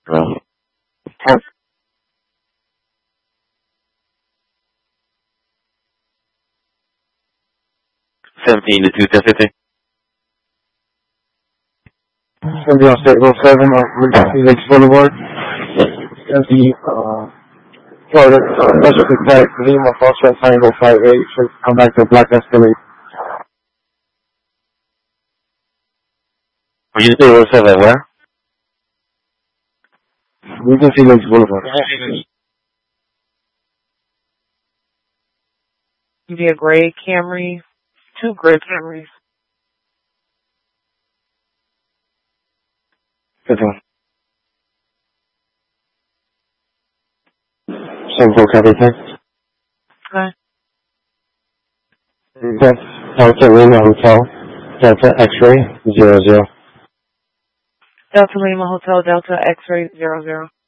17 to 21050. It's going to be on State Road 7 on Regency Lakes Boulevard. It's going to be, Florida, Special Protect, Lima, Foxtrot, Triangle 58, so come back to Black Escalade. Regency Road 7, where? Regency Lakes Boulevard. You be a gray Camry, 2 gray Camrys. Good one. Simple everything. Okay. Delta Lima Hotel, Delta X-Ray 00. Delta Lima Hotel, Delta X-Ray 00.